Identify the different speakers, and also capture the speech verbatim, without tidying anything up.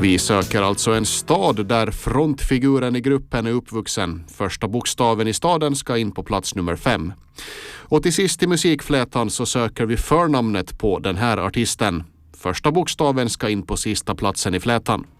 Speaker 1: Vi söker alltså en stad där frontfiguren i gruppen är uppvuxen. Första bokstaven i staden ska in på plats nummer fem. Och till sist i musikflätan så söker vi förnamnet på den här artisten. Första bokstaven ska in på sista platsen i flätan.